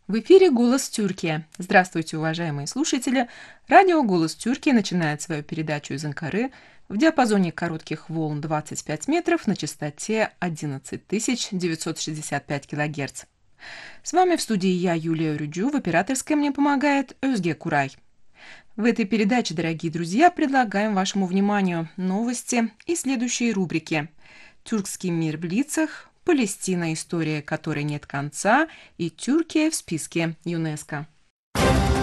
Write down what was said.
В эфире «Голос Тюркия». Здравствуйте, уважаемые слушатели! Радио «Голос Тюркии» начинает свою передачу из Анкары в диапазоне коротких волн 25 метров на частоте 11 965 килогерц. С вами в студии я, Юлия Рюджу, в операторской мне помогает Özge Курай. В этой передаче, дорогие друзья, предлагаем вашему вниманию новости и следующие рубрики: «Тюркский мир в лицах», «Палестина. История, которой нет конца» и «Тюркия в списке ЮНЕСКО».